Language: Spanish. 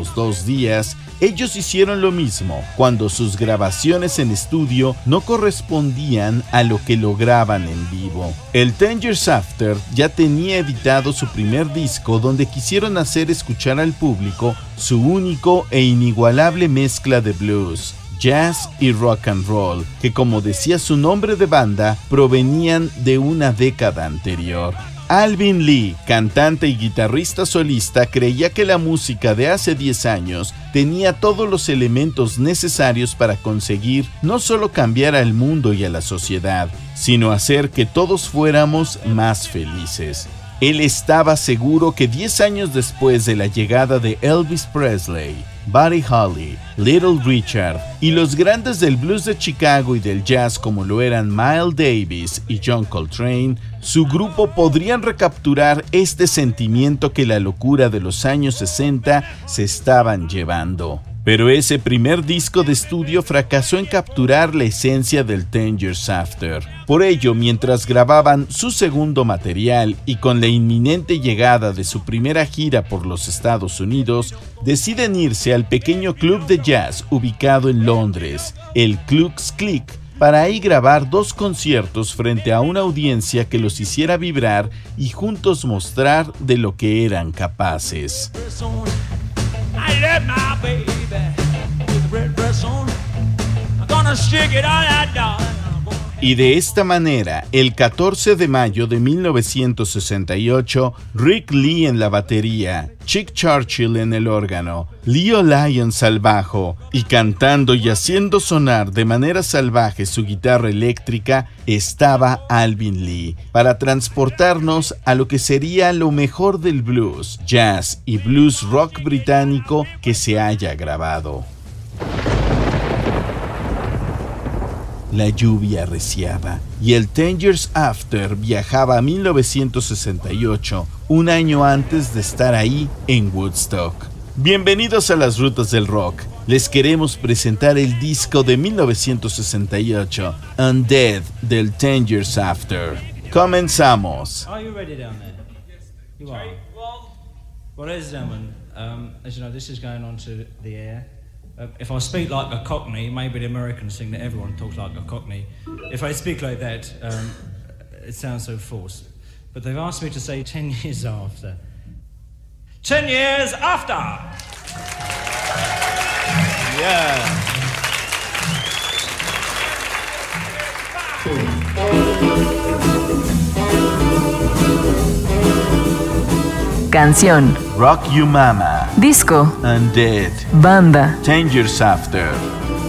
los 2 días, ellos hicieron lo mismo cuando sus grabaciones en estudio no correspondían a lo que lograban en vivo. El 10 Years After ya tenía editado su primer disco donde quisieron hacer escuchar al público su único e inigualable mezcla de blues, jazz y rock and roll, que como decía su nombre de banda, provenían de una década anterior. Alvin Lee, cantante y guitarrista solista, creía que la música de hace 10 años tenía todos los elementos necesarios para conseguir no solo cambiar al mundo y a la sociedad, sino hacer que todos fuéramos más felices. Él estaba seguro que 10 años después de la llegada de Elvis Presley, Buddy Holly, Little Richard y los grandes del blues de Chicago y del jazz como lo eran Miles Davis y John Coltrane, su grupo podrían recapturar este sentimiento que la locura de los años 60 se estaban llevando. Pero ese primer disco de estudio fracasó en capturar la esencia del 10 Years After. Por ello, mientras grababan su segundo material y con la inminente llegada de su primera gira por los Estados Unidos, deciden irse al pequeño club de jazz ubicado en Londres, el Klux Click, para ahí grabar 2 conciertos frente a una audiencia que los hiciera vibrar y juntos mostrar de lo que eran capaces. I left my baby with a red dress on. I'm gonna stick it on that dog. Y de esta manera, el 14 de mayo de 1968, Rick Lee en la batería, Chick Churchill en el órgano, Leo Lyons al bajo y cantando y haciendo sonar de manera salvaje su guitarra eléctrica, estaba Alvin Lee para transportarnos a lo que sería lo mejor del blues, jazz y blues rock británico que se haya grabado. La lluvia arreciaba y el 10 Years After viajaba a 1968, un año antes de estar ahí en Woodstock. Bienvenidos a las rutas del rock. Les queremos presentar el disco de 1968, Undead, del 10 Years After. Comenzamos. Are you ready down there? You are. Well, ladies and gentlemen, as you know, this is going on to the air. If I speak like a Cockney, maybe the Americans think that everyone talks like a Cockney. If I speak like that, it sounds so forced. But they've asked me to say 10 years after. 10 years after! Yeah. Canción. Rock You Mama. Disco. Undead. Banda. 10 Years After.